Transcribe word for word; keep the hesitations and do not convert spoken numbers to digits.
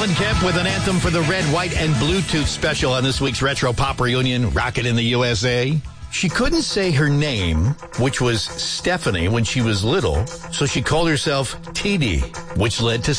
Alan Kemp with an anthem for the Red, White, and Bluetooth special on this week's Retro Pop Reunion, Rocket in the U S A. She couldn't say her name, which was Stephanie, when she was little, so she called herself T D, which led to